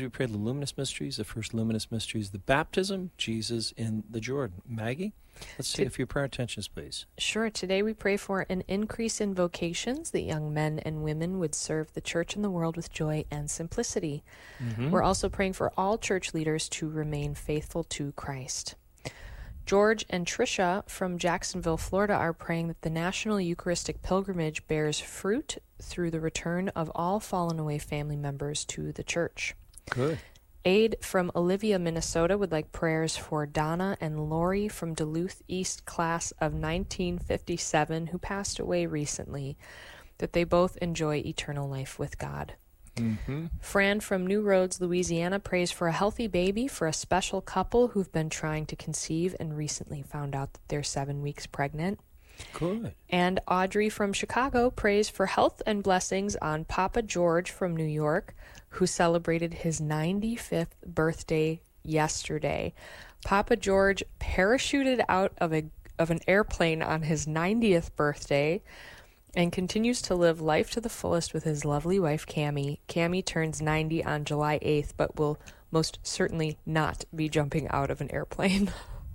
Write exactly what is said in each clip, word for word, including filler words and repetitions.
We pray the luminous mysteries. The first luminous mystery is the baptism, Jesus in the Jordan. Maggie, let's take a few prayer intentions, please. Sure. Today we pray for an increase in vocations, that young men and women would serve the church and the world with joy and simplicity. Mm-hmm. We're also praying for all church leaders to remain faithful to Christ. George and Tricia from Jacksonville, Florida, are praying that the National Eucharistic Pilgrimage bears fruit through the return of all fallen away family members to the church. Good. Aid from Olivia, Minnesota, would like prayers for Donna and Lori from Duluth East class of nineteen fifty-seven, who passed away recently, that they both enjoy eternal life with God. Mm-hmm. Fran from New Roads, Louisiana, prays for a healthy baby for a special couple who've been trying to conceive and recently found out that they're seven weeks pregnant. Good. And Audrey from Chicago prays for health and blessings on Papa George from New York, who celebrated his ninety-fifth birthday yesterday. Papa George parachuted out of a of an airplane on his ninetieth birthday and continues to live life to the fullest with his lovely wife, Cammie. Cammie turns ninety on July eighth, but will most certainly not be jumping out of an airplane.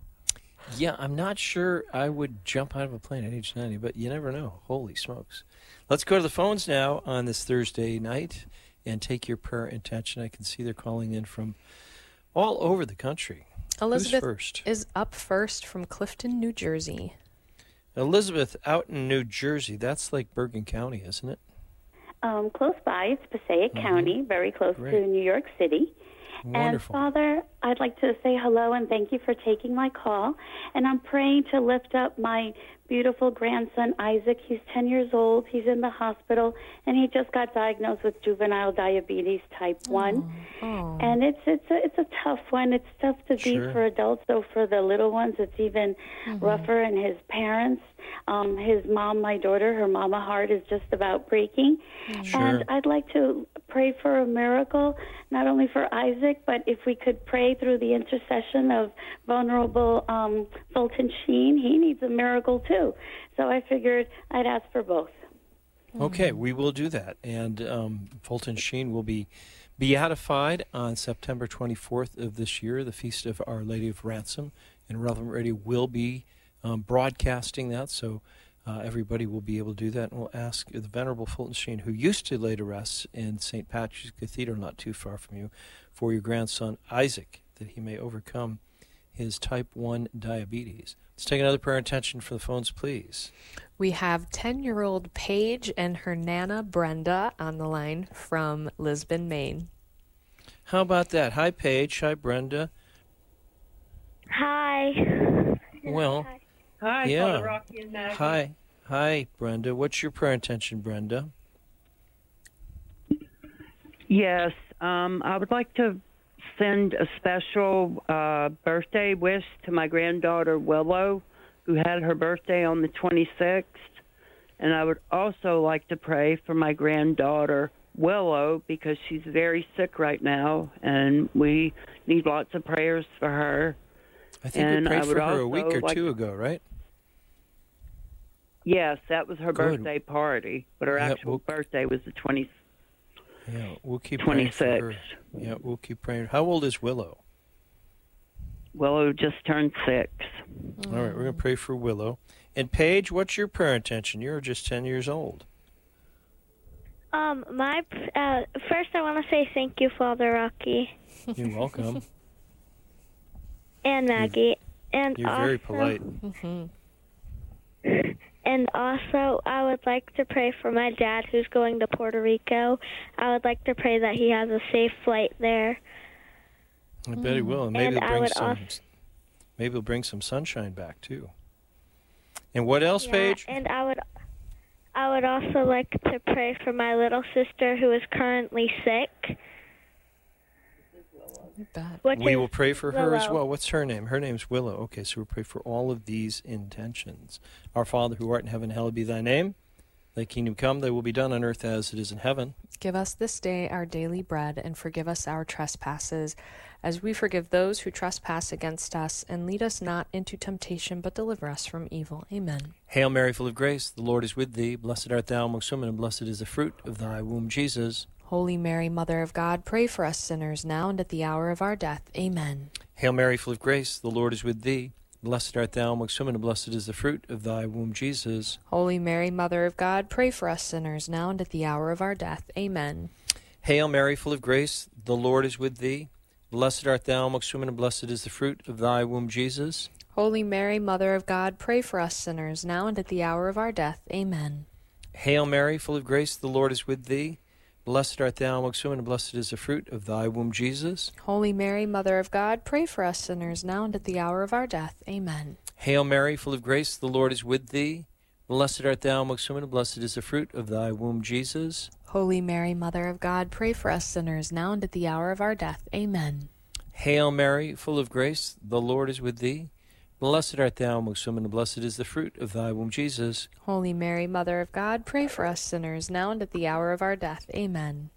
Yeah, I'm not sure I would jump out of a plane at age ninety, but you never know. Holy smokes. Let's go to the phones now on this Thursday night and take your prayer intention. I can see they're calling in from all over the country. Elizabeth Who's first? is up first from Clifton, New Jersey. Elizabeth, out in New Jersey. That's like Bergen County, isn't it? Um, close by, it's Passaic Mm-hmm. County, very close Great. to New York City. Wonderful. And Father, I'd like to say hello and thank you for taking my call. And I'm praying to lift up my beautiful grandson, Isaac. He's ten years old. He's in the hospital, and he just got diagnosed with juvenile diabetes type one. Oh. And it's it's a, it's a tough one. It's tough to be Sure. for adults, so for the little ones, it's even Mm-hmm. rougher. And his parents, um, his mom, my daughter, her mama heart is just about breaking. Sure. And I'd like to pray for a miracle, not only for Isaac, but if we could pray through the intercession of vulnerable um, Fulton Sheen. He needs a miracle too. So I figured I'd ask for both. Okay, we will do that. And um, Fulton Sheen will be beatified on September twenty-fourth of this year, the Feast of Our Lady of Ransom. And Relevant Radio will be um, broadcasting that, so uh, everybody will be able to do that. And we'll ask the Venerable Fulton Sheen, who used to lay to rest in Saint Patrick's Cathedral, not too far from you, for your grandson Isaac, that he may overcome his type one diabetes. Let's take another prayer intention for the phones, please. We have ten-year-old Paige and her Nana Brenda on the line from Lisbon, Maine. How about that? Hi, Paige. Hi, Brenda. Hi. Well, Hi, yeah. Father Rocky and Maggie. Hi. Hi, Brenda. What's your prayer intention, Brenda? Yes, um, I would like to send a special uh, birthday wish to my granddaughter Willow, who had her birthday on the twenty-sixth. And I would also like to pray for my granddaughter Willow, because she's very sick right now, and we need lots of prayers for her. I think And we prayed I would for her a also week or like two to- ago, right? Yes, that was her Good. birthday party, but her Yeah, actual well- birthday was the twenty-sixth. Yeah, we'll keep praying for her. Yeah, we'll keep praying. How old is Willow? Willow just turned six. All right, we're going to pray for Willow. And Paige, what's your prayer intention? You're just ten years old. Um, my uh, first, I want to say thank you, Father Rocky You're welcome. and Maggie, and You're also, very polite. And also, I would like to pray for my dad, who's going to Puerto Rico. I would like to pray that he has a safe flight there. I bet he will. And maybe And he'll I bring would some also- maybe he'll bring some sunshine back too. And what else, Yeah, Paige? and I would, I would also like to pray for my little sister, who is currently sick. Bad. Which We is will pray for her as Willow. well. What's her name? Her name's Willow. Okay, so we'll pray for all of these intentions. Our Father who art in heaven, hallowed be thy name. Thy kingdom come, thy will be done on earth as it is in heaven. Give us this day our daily bread, and forgive us our trespasses, as we forgive those who trespass against us. And lead us not into temptation, but deliver us from evil. Amen. Hail Mary, full of grace, the Lord is with thee. Blessed art thou amongst women, and blessed is the fruit of thy womb, Jesus. Holy Mary, Mother of God, pray for us sinners now and at the hour of our death. Amen. Hail Mary, full of grace, the Lord is with thee. Blessed art thou amongst women, and blessed is the fruit of thy womb, Jesus. Holy Mary, Mother of God, pray for us sinners now and at the hour of our death. Amen. Hail Mary, full of grace, the Lord is with thee. Blessed art thou amongst women, and blessed is the fruit of thy womb, Jesus. Holy Mary, Mother of God, pray for us sinners now and at the hour of our death. Amen. Hail Mary, full of grace, the Lord is with thee. Blessed art thou amongst women, and blessed is the fruit of thy womb, Jesus. Holy Mary, Mother of God, pray for us sinners now and at the hour of our death. Amen. Hail Mary, full of grace, the Lord is with thee. Blessed art thou amongst women, and blessed is the fruit of thy womb, Jesus. Holy Mary, Mother of God, pray for us sinners now and at the hour of our death. Amen. Hail Mary, full of grace, the Lord is with thee. Blessed art thou amongst women, and blessed is the fruit of thy womb, Jesus. Holy Mary, Mother of God, pray for us sinners now and at the hour of our death. Amen.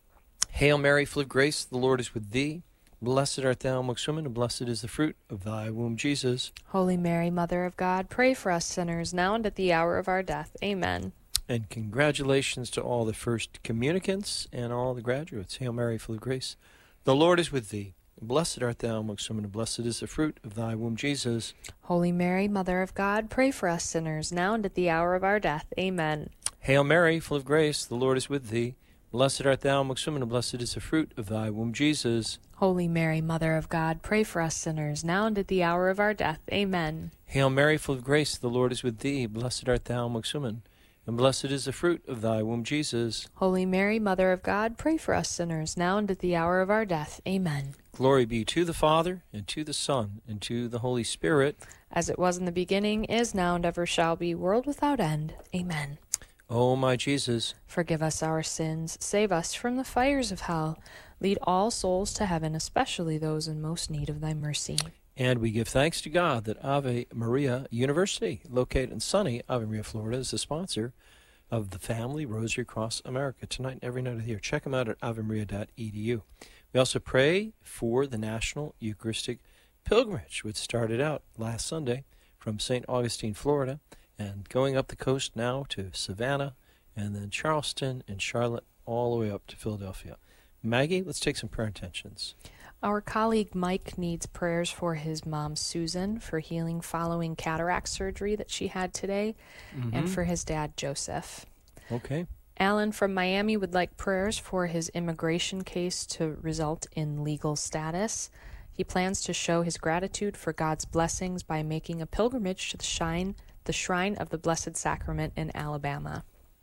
Hail Mary, full of grace, the Lord is with thee. Blessed art thou amongst women, and blessed is the fruit of thy womb, Jesus. Holy Mary, Mother of God, pray for us sinners now and at the hour of our death. Amen. And congratulations to all the first communicants and all the graduates. Hail Mary, full of grace, the Lord is with thee. Blessed art thou amongst women, and blessed is the fruit of thy womb, Jesus. Holy Mary, Mother of God, pray for us sinners now and at the hour of our death. Amen. Hail Mary, full of grace, the Lord is with thee. Blessed art thou amongst women, and blessed is the fruit of thy womb, Jesus. Holy Mary, Mother of God, pray for us sinners now and at the hour of our death. Amen. Hail Mary, full of grace, the Lord is with thee. Blessed art thou amongst women, and blessed is the fruit of thy womb, Jesus. Holy Mary, Mother of God, pray for us sinners now and at the hour of our death. Amen. Glory be to the Father, and to the Son, and to the Holy Spirit. As it was in the beginning, is now, and ever shall be, world without end. Amen. O my Jesus, forgive us our sins, save us from the fires of hell, lead all souls to heaven, especially those in most need of thy mercy. And we give thanks to God that Ave Maria University, located in sunny Ave Maria, Florida, is the sponsor of the Family Rosary Across America tonight and every night of the year. Check them out at ave maria dot e d u. We also pray for the National Eucharistic Pilgrimage, which started out last Sunday from Saint Augustine, Florida, and going up the coast now to Savannah, and then Charleston and Charlotte, all the way up to Philadelphia. Maggie, let's take some prayer intentions. Our colleague Mike needs prayers for his mom, Susan, for healing following cataract surgery that she had today, mm-hmm. and for his dad, Joseph. Okay. Alan from Miami would like prayers for his immigration case to result in legal status. He plans to show his gratitude for God's blessings by making a pilgrimage to the shrine, the Shrine of the Blessed Sacrament in Alabama.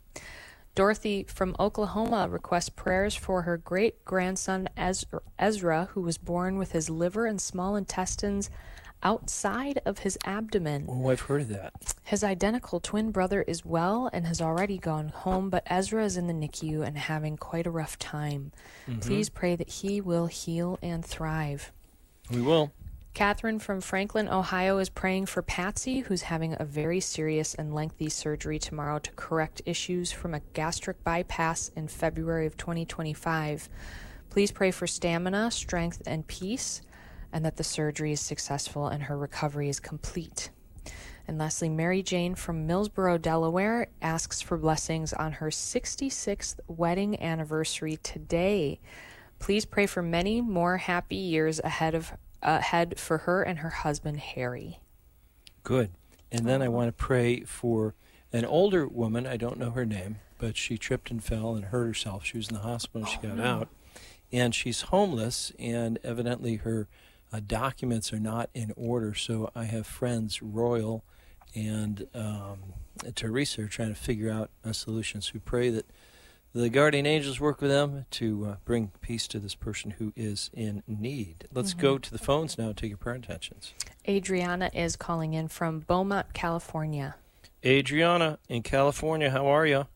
Dorothy from Oklahoma requests prayers for her great-grandson Ezra, who was born with his liver and small intestines outside of his abdomen. Oh, I've heard of that. His identical twin brother is well and has already gone home, but Ezra is in the N I C U and having quite a rough time. Mm-hmm. Please pray that he will heal and thrive. We will. Catherine from Franklin, Ohio is praying for Patsy, who's having a very serious and lengthy surgery tomorrow to correct issues from a gastric bypass in February of twenty twenty-five. Please pray for stamina, strength, and peace, and that the surgery is successful and her recovery is complete. And lastly, Mary Jane from Millsboro, Delaware, asks for blessings on her sixty-sixth wedding anniversary today. Please pray for many more happy years ahead of ahead for her and her husband, Harry. Good. And then I want to pray for an older woman. I don't know her name, but she tripped and fell and hurt herself. She was in the hospital. She oh, got no. out. And she's homeless, and evidently her uh, documents are not in order. So I have friends, Royal and um, Teresa, are trying to figure out a solution. So we pray that the guardian angels work with them to uh, bring peace to this person who is in need. Let's mm-hmm. go to the phones now and take your prayer intentions. Adriana is calling in from Beaumont, California. Adriana, in California, how are you?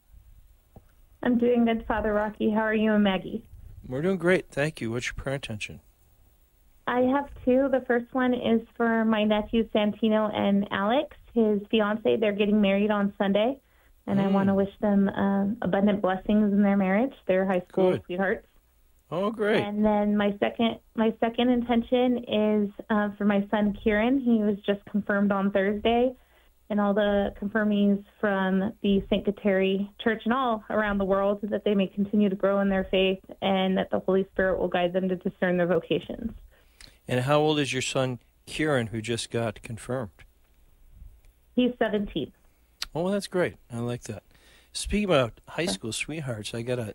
I'm doing good, Father Rocky. How are you and Maggie? We're doing great, thank you. What's your prayer intention? I have two. The first one is for my nephew Santino and Alex, his fiance. They're getting married on Sunday. And mm. I want to wish them uh, abundant blessings in their marriage. They're high school Good. sweethearts. Oh, great! And then my second, my second intention is uh, for my son Kieran. He was just confirmed on Thursday, and all the confirmees from the Saint Kateri Church and all around the world, that they may continue to grow in their faith and that the Holy Spirit will guide them to discern their vocations. And how old is your son, Kieran, who just got confirmed? He's seventeen. Oh, that's great. I like that. Speaking about high school sweethearts, I got a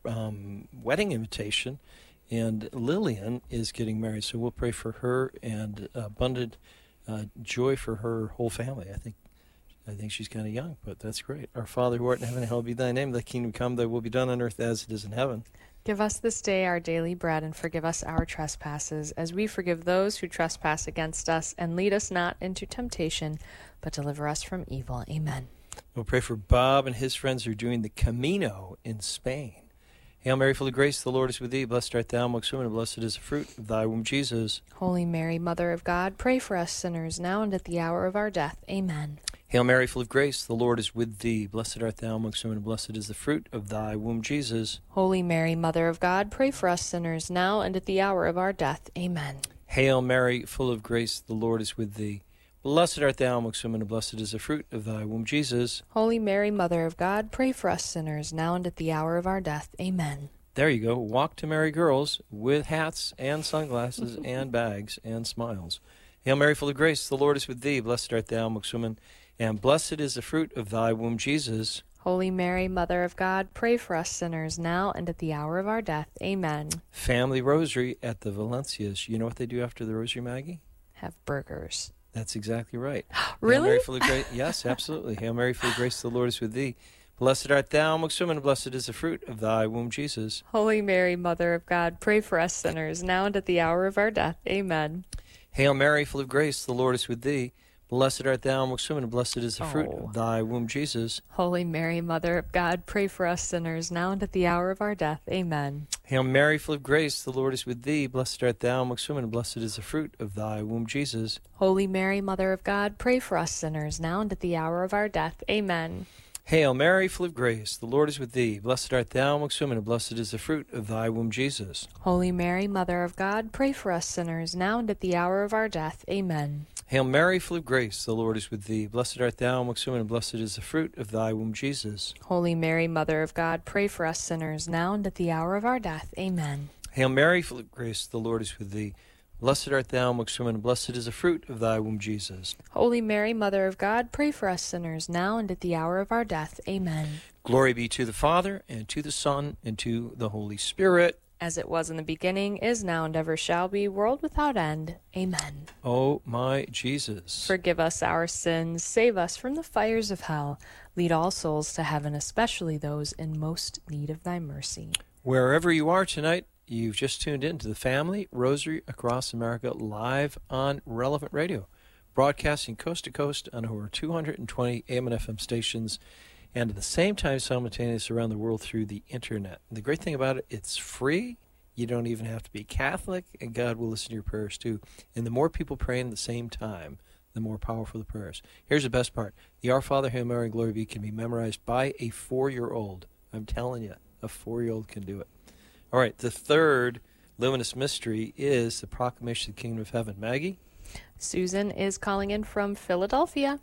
um, wedding invitation, and Lillian is getting married, so we'll pray for her and abundant uh, joy for her whole family. I think I think she's kind of young, but that's great. Our Father who art in heaven, hallowed be thy name. Thy kingdom come, thy will be done on earth as it is in heaven. Give us this day our daily bread, and forgive us our trespasses, as we forgive those who trespass against us. And lead us not into temptation, but deliver us from evil. Amen. We'll pray for Bob and his friends who are doing the Camino in Spain. Hail Mary, full of grace, the Lord is with thee. Blessed art thou amongst women, and blessed is the fruit of thy womb, Jesus. Holy Mary, Mother of God, pray for us sinners, now and at the hour of our death. Amen. Hail Mary, full of grace, the Lord is with thee. Blessed art thou amongst women, and blessed is the fruit of thy womb, Jesus. Holy Mary, Mother of God, pray for us sinners, now and at the hour of our death. Amen. Hail Mary, full of grace, the Lord is with thee. Blessed art thou amongst women, and blessed is the fruit of thy womb, Jesus. Holy Mary, Mother of God, pray for us sinners, now and at the hour of our death. Amen. There you go. Walk to Mary girls with hats and sunglasses and bags and smiles. Hail Mary, full of grace, the Lord is with thee. Blessed art thou amongst women, and blessed is the fruit of thy womb, Jesus. Holy Mary, Mother of God, pray for us sinners, now and at the hour of our death. Amen. Family Rosary at the Valencias. You know what they do after the Rosary, Maggie? Have burgers. That's exactly right. Really? Hail Mary, full of grace. Yes, absolutely. Hail Mary, full of grace, the Lord is with thee. Blessed art thou amongst women, and blessed is the fruit of thy womb, Jesus. Holy Mary, Mother of God, pray for us sinners, now and at the hour of our death. Amen. Hail Mary, full of grace, the Lord is with thee. Blessed art thou amongst women, and blessed is the fruit Oh. of thy womb, Jesus. Holy Mary, Mother of God, pray for us sinners, now and at the hour of our death. Amen. Hail Mary, full of grace, the Lord is with thee. Blessed art thou amongst women, and blessed is the fruit of thy womb, Jesus. Holy Mary, Mother of God, pray for us sinners, now and at the hour of our death. Amen. Hail Mary, full of grace, the Lord is with thee. Blessed art thou amongst women, and blessed is the fruit of thy womb, Jesus. Holy Mary, Mother of God, pray for us sinners, now and at the hour of our death. Amen. Hail Mary, full of grace, the Lord is with thee. Blessed art thou amongst women, and blessed is the fruit of thy womb, Jesus. Holy Mary, Mother of God, pray for us sinners, now and at the hour of our death. Amen. Hail Mary, full of grace, the Lord is with thee. Blessed art thou amongst women, and blessed is the fruit of thy womb, Jesus. Holy Mary, Mother of God, pray for us sinners, now and at the hour of our death. Amen. Glory be to the Father, and to the Son, and to the Holy Spirit. As it was in the beginning, is now, and ever shall be, world without end. Amen. O my Jesus. Forgive us our sins, save us from the fires of hell. Lead all souls to heaven, especially those in most need of thy mercy. Wherever you are tonight, you've just tuned in to the Family Rosary Across America live on Relevant Radio, broadcasting coast to coast on over two hundred twenty A M and F M stations, and at the same time simultaneous around the world through the internet. The great thing about it, it's free. You don't even have to be Catholic, and God will listen to your prayers too. And the more people praying at the same time, the more powerful the prayers. Here's the best part. The Our Father, Hail Mary, and Glory Be can be memorized by a four-year-old. I'm telling you, a four-year-old can do it. All right, the third luminous mystery is the proclamation of the Kingdom of Heaven. Maggie? Susan is calling in from Philadelphia.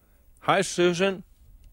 Hi, Susan.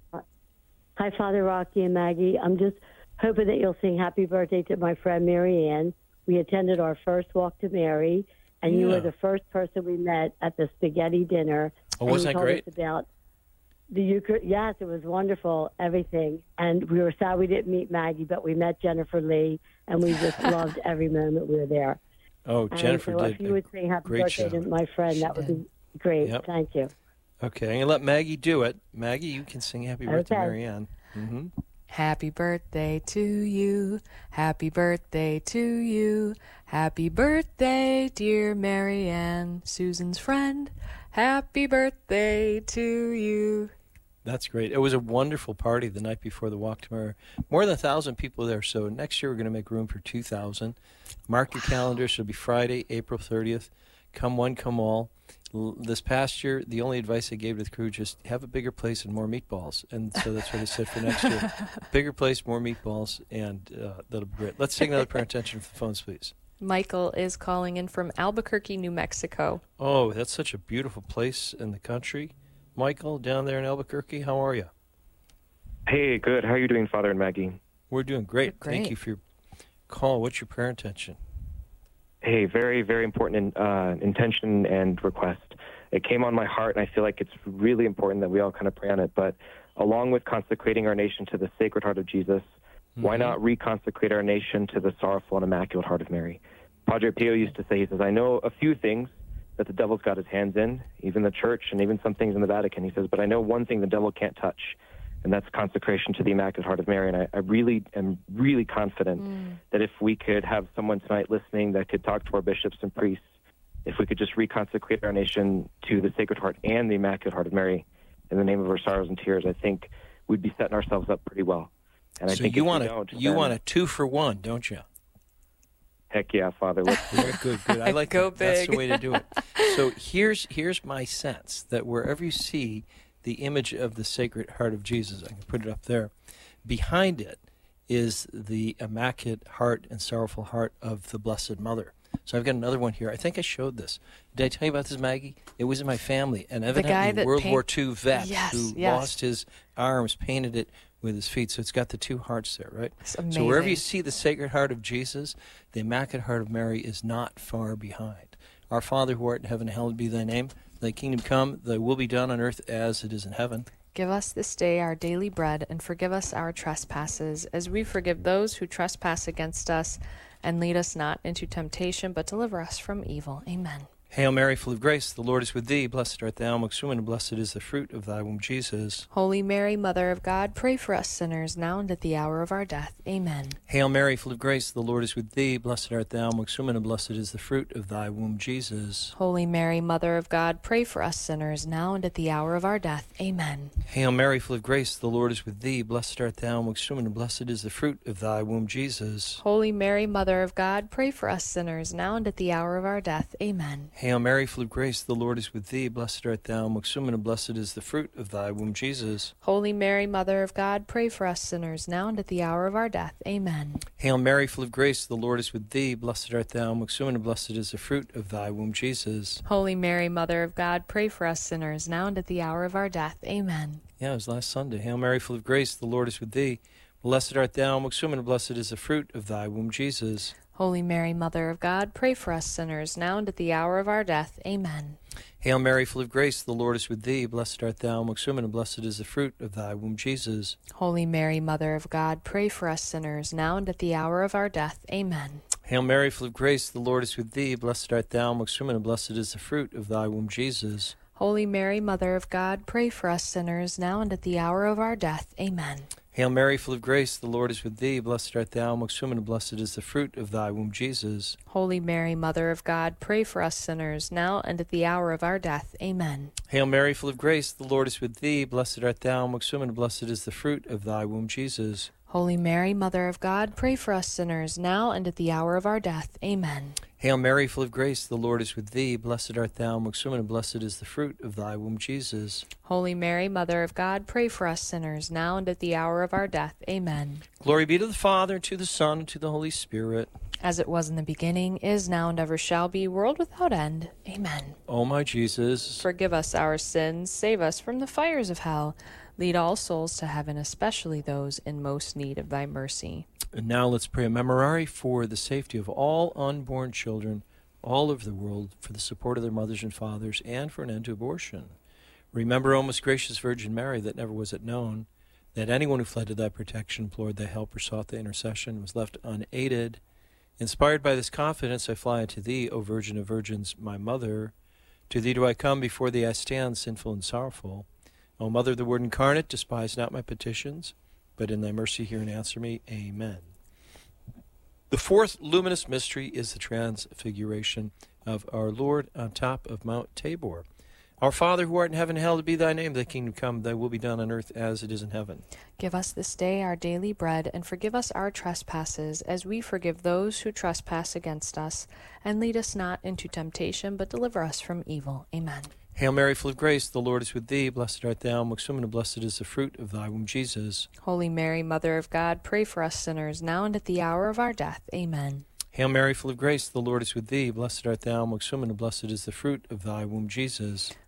Hi, Father Rocky and Maggie. I'm just hoping that you'll sing happy birthday to my friend Mary Ann. We attended our first walk to Mary, and Yeah. you were the first person we met at the spaghetti dinner. Oh, and wasn't you that told great? us about the Eucharist. Yes, it was wonderful, everything. And we were sad we didn't meet Maggie, but we met Jennifer Lee, and we just loved every moment we were there. Oh, And Jennifer so did if you would sing happy great birthday job. to my friend, She that would did. be great. Yep. Thank you. Okay, I'm going to let Maggie do it. Maggie, you can sing Happy Birthday, Okay. Mary Ann. Mm-hmm. Happy birthday to you. Happy birthday to you. Happy birthday, dear Mary Ann, Susan's friend. Happy birthday to you. That's great. It was a wonderful party the night before the walk tomorrow. More than one thousand people there, so next year we're going to make room for two thousand. Mark your calendars. It'll be Friday, April thirtieth. Come one, come all. L- This past year, the only advice I gave to the crew, just have a bigger place and more meatballs. And so that's what I said for next year. Bigger place, more meatballs, and uh, that'll be great. Let's take another prayer attention for the phones, please. Michael is calling in from Albuquerque, New Mexico. Oh, that's such a beautiful place in the country. Michael, down there in Albuquerque. How are you? Hey, good. How are you doing, Father and Maggie? We're doing great. Great. Thank you for your call. What's your prayer intention? Hey, very, very important in, uh, intention and request. It came on my heart, and I feel like it's really important that we all kind of pray on it. But along with consecrating our nation to the Sacred Heart of Jesus, mm-hmm. why not reconsecrate our nation to the Sorrowful and Immaculate Heart of Mary? Padre Pio used to say, he says, I know a few things that the devil's got his hands in, even the church and even some things in the Vatican. He says, but I know one thing the devil can't touch, and that's consecration to the Immaculate Heart of Mary. And I, I really am really confident mm. that if we could have someone tonight listening that could talk to our bishops and priests, if we could just reconsecrate our nation to the Sacred Heart and the Immaculate Heart of Mary in the name of our sorrows and tears, I think we'd be setting ourselves up pretty well. And I so think you if want we a don't, you then, want a two for one, don't you? Heck yeah, Father. Let's do it. Good, good. I like Go that. That's big. the way to do it. So here's here's my sense that wherever you see the image of the Sacred Heart of Jesus, I can put it up there, behind it is the Immaculate Heart and Sorrowful Heart of the Blessed Mother. So I've got another one here. I think I showed this. Did I tell you about this, Maggie? It was in my family. An evidently World paint- War Two vet yes, who yes. lost his arms, painted it with his feet. So it's got the two hearts there, right? It's amazing. So wherever you see the Sacred Heart of Jesus, the Immaculate Heart of Mary is not far behind. Our Father who art in heaven, hallowed be thy name. Thy kingdom come, thy will be done on earth as it is in heaven. Give us this day our daily bread, and forgive us our trespasses, as we forgive those who trespass against us. And lead us not into temptation, but deliver us from evil. Amen. Hail Mary, full of grace, the Lord is with thee. Blessed art thou amongst women, and blessed is the fruit of thy womb, Jesus. Holy Mary, Mother of God, pray for us sinners, now and at the hour of our death. Amen. Hail Mary, full of grace, the Lord is with thee. Blessed art thou amongst women, and blessed is the fruit of thy womb, Jesus. Holy Mary, Mother of God, pray for us sinners, now and at the hour of our death. Amen. Hail Mary, full of grace, the Lord is with thee. Blessed art thou amongst women, and blessed is the fruit of thy womb, Jesus. Holy Mary, Mother of God, pray for us sinners, now and at the hour of our death. Amen. Hail Mary, full of grace, the Lord is with thee. Blessed art thou amongst women, and blessed is the fruit of thy womb, Jesus. Holy Mary, Mother of God, pray for us sinners, now and at the hour of our death. Amen. Hail Mary, full of grace, the Lord is with thee. Blessed art thou amongst women, and blessed is the fruit of thy womb, Jesus. Holy Mary, Mother of God, pray for us sinners, now and at the hour of our death. Amen. Yeah, it was last Sunday. Hail Mary, full of grace, the Lord is with thee. Blessed art thou amongst women, and blessed is the fruit of thy womb, Jesus. Holy Mary, Mother of God, pray for us sinners, now and at the hour of our death. Amen. Hail Mary, full of grace, the Lord is with thee. Blessed art thou amongst women, and blessed is the fruit of thy womb, Jesus. Holy Mary, Mother of God, pray for us sinners, now and at the hour of our death. Amen. Hail Mary, full of grace, the Lord is with thee. Blessed art thou amongst women, and blessed is the fruit of thy womb, Jesus. Holy Mary, Mother of God, pray for us sinners, now and at the hour of our death. Amen. Hail Mary, full of grace, the Lord is with thee. Blessed art thou amongst women, and blessed is the fruit of thy womb, Jesus. Holy Mary, Mother of God, pray for us sinners, now and at the hour of our death. Amen. Hail Mary, full of grace, the Lord is with thee. Blessed art thou amongst women, and blessed is the fruit of thy womb, Jesus. Holy Mary, Mother of God, pray for us sinners, now and at the hour of our death. Amen. Hail Mary, full of grace, the Lord is with thee. Blessed art thou amongst women, and blessed is the fruit of thy womb, Jesus. Holy Mary, Mother of God, pray for us sinners, now and at the hour of our death. Amen. Glory be to the Father, and to the Son, and to the Holy Spirit. As it was in the beginning, is now, and ever shall be, world without end. Amen. O my Jesus, forgive us our sins, save us from the fires of hell. Lead all souls to heaven, especially those in most need of thy mercy. And now let's pray a memorare for the safety of all unborn children all over the world, for the support of their mothers and fathers, and for an end to abortion. Remember, O most gracious Virgin Mary, that never was it known that anyone who fled to thy protection, implored thy help, or sought thy intercession, was left unaided. Inspired by this confidence, I fly unto thee, O Virgin of Virgins, my Mother. To thee do I come, before thee I stand, sinful and sorrowful. O Mother of the Word incarnate, despise not my petitions, but in thy mercy hear and answer me. Amen. The fourth luminous mystery is the transfiguration of our Lord on top of Mount Tabor. Our Father who art in heaven, hallowed be thy name. Thy kingdom come, thy will be done on earth as it is in heaven. Give us this day our daily bread, and forgive us our trespasses, as we forgive those who trespass against us. And lead us not into temptation, but deliver us from evil. Amen. Hail Mary, full of grace, the Lord is with thee. Blessed art thou amongst women, and blessed is the fruit of thy womb, Jesus. Holy Mary, Mother of God, pray for us sinners, now and at the hour of our death. Amen. Hail Mary, full of grace, the Lord is with thee. Blessed art thou amongst women, and blessed is the fruit of thy womb, Jesus.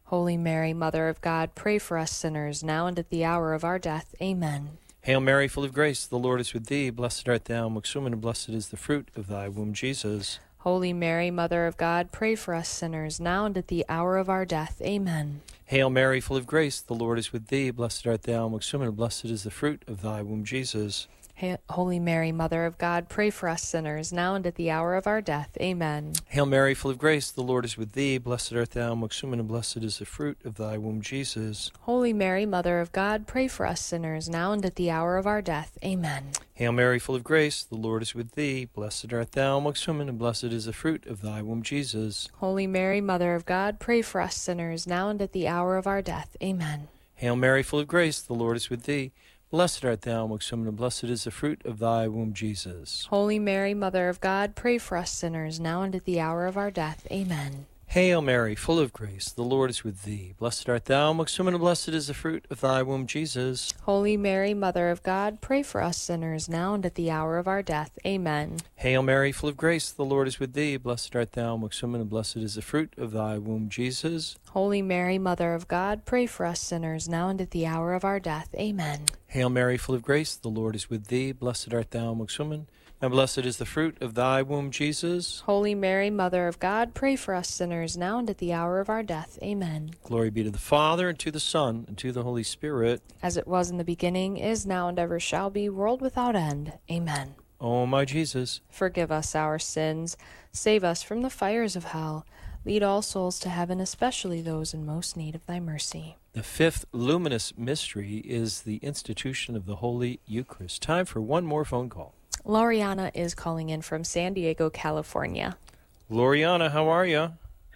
Holy Mary, Mother of God, pray for us sinners, now and at the hour of our death. Amen. Hail Mary, full of grace, the Lord is with thee. Blessed art thou amongst women, and blessed is the fruit of thy womb, Jesus. Holy Mary, Mother of God, pray for us sinners, now and at the hour of our death. Amen. Hail Mary, full of grace, the Lord is with thee. Blessed art thou amongst women, and blessed is the fruit of thy womb, Jesus. Holy Mary, Mother of God, pray for us sinners, now and at the hour of our death. Amen. Hail Mary, full of grace, the Lord is with thee. Blessed art thou amongst women, and blessed is the fruit of thy womb, Jesus. Holy Mary, Mother of God, pray for us sinners, now and at the hour of our death. Amen. Hail Mary, full of grace, the Lord is with thee. Blessed art thou amongst women, and blessed is the fruit of thy womb, Jesus. Holy Mary, Mother of God, pray for us sinners, now and at the hour of our death. Amen. Hail Mary, full of grace, the Lord is with thee. Blessed art thou amongst women, and blessed is the fruit of thy womb, Jesus. Holy Mary, Mother of God, pray for us sinners, now and at the hour of our death. Amen. Hail Mary, full of grace, the Lord is with thee. Blessed art thou amongst women, and blessed is the fruit of thy womb, Jesus. Holy Mary, Mother of God, pray for us sinners, now and at the hour of our death. Amen. Hail Mary, full of grace, the Lord is with thee. Blessed art thou amongst women, and blessed is the fruit of thy womb, Jesus. Holy Mary, Mother of God, pray for us sinners, now and at the hour of our death. Amen. Hail Mary, full of grace, the Lord is with thee. Blessed art thou amongst women, and blessed is the fruit of thy womb, Jesus. Holy Mary, Mother of God, pray for us sinners, now and at the hour of our death. Amen. Glory be to the Father, and to the Son, and to the Holy Spirit. As it was in the beginning, is now, and ever shall be, world without end. Amen. O my Jesus, forgive us our sins, save us from the fires of hell, lead all souls to heaven, especially those in most need of thy mercy. The fifth luminous mystery is the institution of the Holy Eucharist. Time for one more phone call. Loriana is calling in from San Diego, California. Loriana, how are you?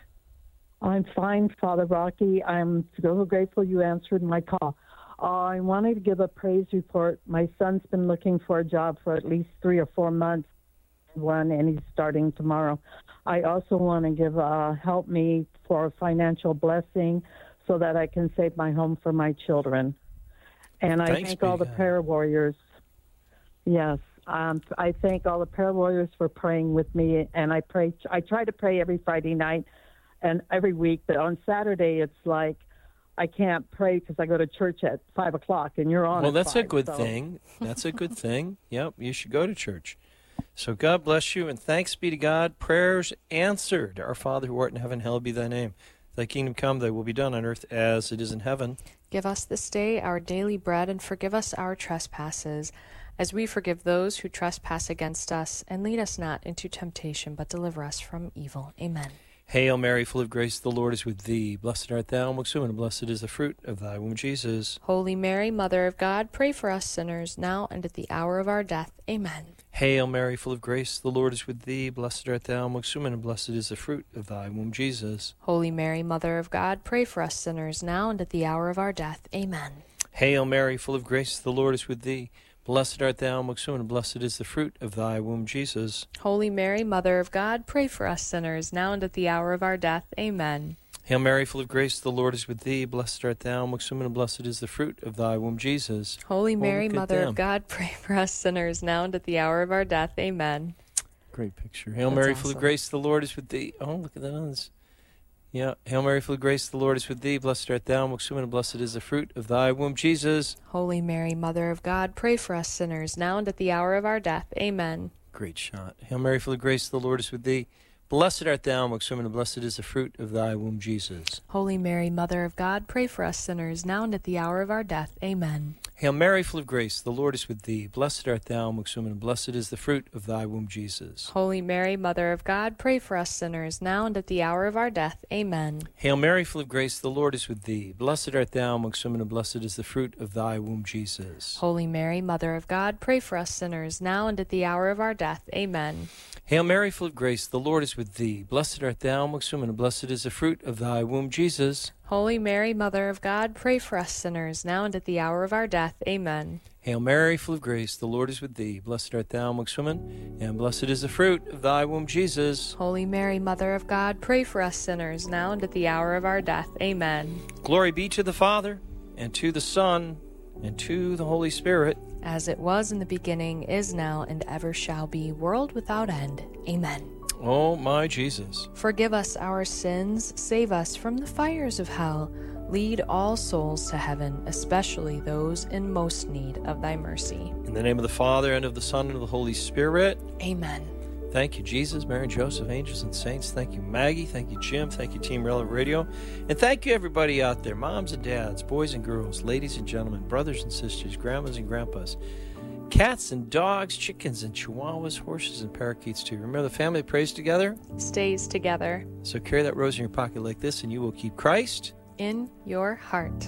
I'm fine, Father Rocky. I'm so grateful you answered my call. Uh, I wanted to give a praise report. My son's been looking for a job for at least three or four months, one, and he's starting tomorrow. I also want to give uh, help me for a financial blessing so that I can save my home for my children. And I Thanks, thank all the Big prayer warriors. Yes. Um, I thank all the prayer warriors for praying with me, and I pray. I try to pray every Friday night and every week, but on Saturday it's like I can't pray because I go to church at five o'clock, and you're on. Well, at that's five, a good so. thing. That's a good thing. Yep, you should go to church. So God bless you, and thanks be to God. Prayers answered. Our Father who art in heaven, hallowed be thy name. Thy kingdom come, thy will be done on earth as it is in heaven. Give us this day our daily bread, and forgive us our trespasses, as we forgive those who trespass against us. And lead us not into temptation, but deliver us from evil. Amen. Hail Mary, full of grace, the Lord is with thee. Blessed art thou amongst women, and blessed is the fruit of thy womb, Jesus. Holy Mary, Mother of God, pray for us sinners, now and at the hour of our death. Amen. Hail Mary, full of grace, the Lord is with thee. Blessed art thou amongst women, and blessed is the fruit of thy womb, Jesus. Holy Mary, Mother of God, pray for us sinners, now and at the hour of our death. Amen. Hail Mary, full of grace, the Lord is with thee. Blessed art thou amongst women, and blessed is the fruit of thy womb, Jesus. Holy Mary, Mother of God, pray for us sinners, now and at the hour of our death. Amen. Hail Mary, full of grace, the Lord is with thee. Blessed art thou amongst women, and blessed is the fruit of thy womb, Jesus. Holy Mary, oh, Mother them. of God, pray for us sinners, now and at the hour of our death. Amen. Great picture. Hail That's Mary, awesome. full of grace, the Lord is with thee. Oh, look at that. Others. Yeah. Hail Mary, full of grace, the Lord is with thee. Blessed art thou amongst women, and blessed is the fruit of thy womb, Jesus. Holy Mary, Mother of God, pray for us sinners, now and at the hour of our death. Amen. Great shot. Hail Mary, full of grace, the Lord is with thee. Blessed art thou amongst women, and blessed is the fruit of thy womb, Jesus. Holy Mary, Mother of God, pray for us sinners, now and at the hour of our death. Amen. Hail Mary, full of grace, the Lord is with thee. Blessed art thou amongst women, and blessed is the fruit of thy womb, Jesus. Holy Mary, Mother of God, pray for us sinners, now and at the hour of our death. Amen. Hail Mary, full of grace, the Lord is with thee. Blessed art thou amongst women, and blessed is the fruit of thy womb, Jesus. Holy Mary, Mother of God, pray for us sinners, now and at the hour of our death. Amen. Hail Mary, full of grace, the Lord is with thee. Blessed art thou amongst women, and blessed is the fruit of thy womb, Jesus. Holy Mary, Mother of God, pray for us sinners, now and at the hour of our death. Amen. Hail Mary, full of grace, the Lord is with thee. Blessed art thou amongst women, and blessed is the fruit of thy womb, Jesus. Holy Mary, Mother of God, pray for us sinners, now and at the hour of our death. Amen. Glory be to the Father, and to the Son, and to the Holy Spirit. As it was in the beginning, is now, and ever shall be, world without end. Amen. Oh, my Jesus. Forgive us our sins, save us from the fires of hell. Lead all souls to heaven, especially those in most need of thy mercy. In the name of the Father, and of the Son, and of the Holy Spirit. Amen. Thank you, Jesus, Mary and Joseph, angels and saints. Thank you, Maggie. Thank you, Jim. Thank you, Team Relevant Radio. And thank you, everybody out there, moms and dads, boys and girls, ladies and gentlemen, brothers and sisters, grandmas and grandpas, cats and dogs, chickens and chihuahuas, horses and parakeets, too. Remember, the family that prays together stays together. So carry that rose in your pocket like this, and you will keep Christ in your heart.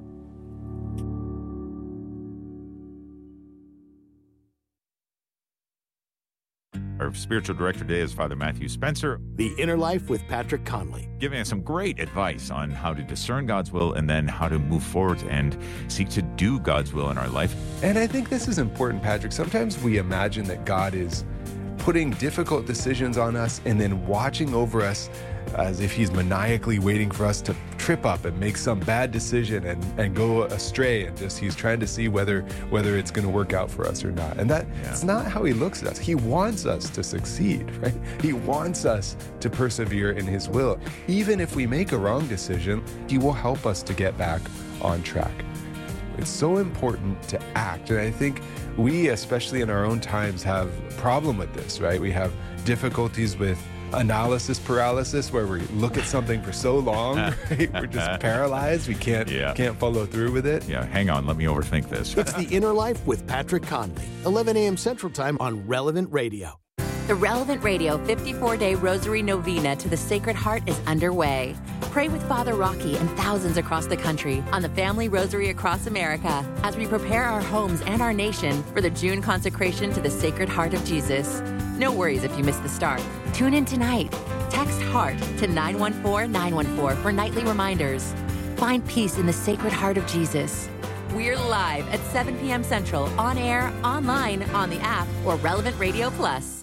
Our spiritual director today is Father Matthew Spencer. The Inner Life with Patrick Conley. Giving us some great advice on how to discern God's will and then how to move forward and seek to do God's will in our life. And I think this is important, Patrick. Sometimes we imagine that God is putting difficult decisions on us and then watching over us as if he's maniacally waiting for us to trip up and make some bad decision and, and go astray, and just he's trying to see whether whether it's going to work out for us or not. And that yeah. it's not how he looks at us. He wants us to succeed, right? He wants us to persevere in his will. Even if we make a wrong decision, he will help us to get back on track. It's so important to act. And I think we, especially in our own times, have a problem with this, right? We have difficulties with analysis paralysis, where we look at something for so long, right? We're just paralyzed. We can't yeah. can't follow through with it. Yeah, hang on. Let me overthink this. It's The Inner Life with Patrick Conley, eleven a.m. Central Time on Relevant Radio. The Relevant Radio fifty-four day Rosary Novena to the Sacred Heart is underway. Pray with Father Rocky and thousands across the country on the Family Rosary across America as we prepare our homes and our nation for the June consecration to the Sacred Heart of Jesus. No worries if you miss the start. Tune in tonight. Text HEART to nine one four nine one four for nightly reminders. Find peace in the Sacred Heart of Jesus. We're live at seven p.m. Central, on air, online, on the app, or Relevant Radio Plus.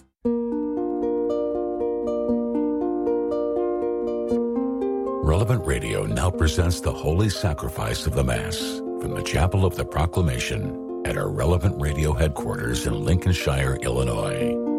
Relevant Radio now presents the Holy Sacrifice of the Mass from the Chapel of the Proclamation at our Relevant Radio headquarters in Lincolnshire, Illinois.